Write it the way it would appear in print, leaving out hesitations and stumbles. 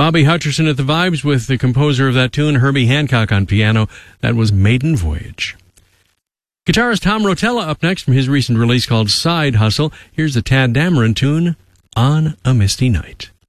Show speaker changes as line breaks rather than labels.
Bobby Hutcherson at the vibes with the composer of that tune, Herbie Hancock, on piano. That was Maiden Voyage. Guitarist Tom Rotella up next from his recent release called Side Hustle. Here's the Tad Dameron tune, On a Misty Night.